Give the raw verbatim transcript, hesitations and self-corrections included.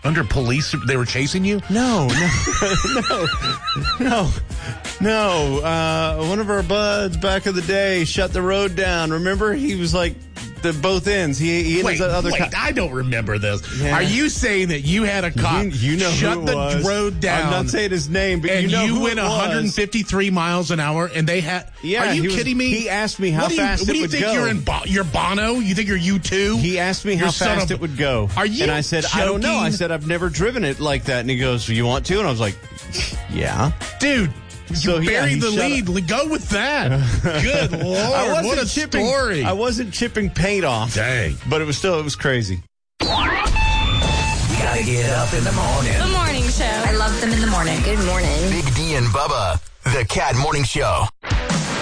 under police? They were chasing you? No, no, no, no, no. Uh, one of our buds back in the day shut the road down. Remember? He was like the both ends. He, he and wait, his other wait, co- I don't remember this. Yeah. Are you saying that you had a cop You, you know shut who it the was. road down? I'm not saying his name, but and you know you who went it one hundred was. fifty-three miles an hour, and they had. Yeah, are you he was- kidding me? he asked me how what do you, fast what it do you would think go. You're in Bo- you're Bono? You think you're U two? He asked me how You're son fast of- it would go. Are you And I said, I don't know. I joking? said, I've never driven it like that. And he goes, you want to? And I was like, yeah. Dude. You So, yeah, buried he the shut lead. Go with that. Good Lord. I wasn't What a chipping, story. I wasn't chipping paint off. Dang. But it was still, it was crazy. You gotta get up in the morning. The morning show. I love them in the morning. Good morning. Big D and Bubba, the Cat Morning Show.